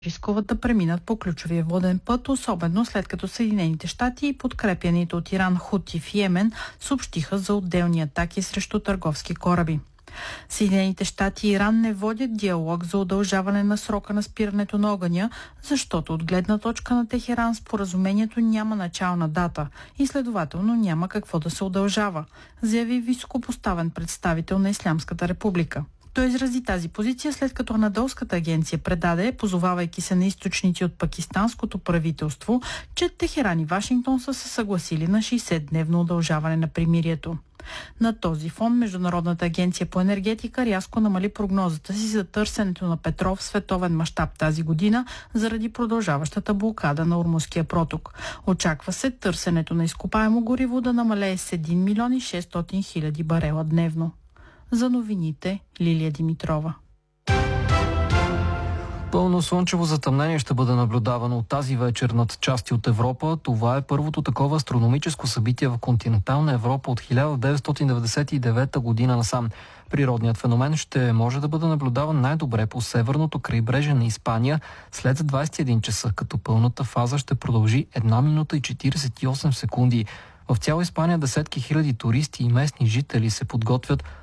рискуват да преминат по ключовия воден път, особено след като Съединените щати и подкрепяните от Иран Хути в Йемен съобщиха за отделни атаки срещу търговски кораби. Съединените щати и Иран не водят диалог за удължаване на срока на спирането на огъня, защото от гледна точка на Техеран споразумението няма начална дата и следователно няма какво да се удължава, заяви високопоставен представител на Ислямската република. Той изрази тази позиция, след като Анадолската агенция предаде, позовавайки се на източници от пакистанското правителство, че Техеран и Вашингтон са се съгласили на 60-дневно удължаване на примирието. На този фон Международната агенция по енергетика рязко намали прогнозата си за търсенето на петрол в световен мащаб тази година заради продължаващата блокада на Ормузския проток. Очаква се търсенето на изкопаемо гориво да намалее с 1 милион и 600 хиляди барела дневно. За новините Лилия Димитрова. Пълно слънчево затъмнение ще бъде наблюдавано от тази вечер над части от Европа. Това е първото такова астрономическо събитие в континентална Европа от 1999 година насам. Природният феномен ще може да бъде наблюдаван най-добре по северното крайбрежие на Испания след 21 часа, като пълната фаза ще продължи 1 минута и 48 секунди. В цяла Испания десетки хиляди туристи и местни жители се подготвят